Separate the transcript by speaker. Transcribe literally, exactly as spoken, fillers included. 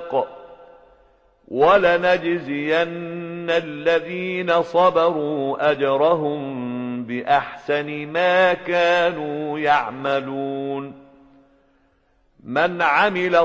Speaker 1: الحق ولنجزين الذين صبروا أجرهم بأحسن ما كانوا يعملون من عمل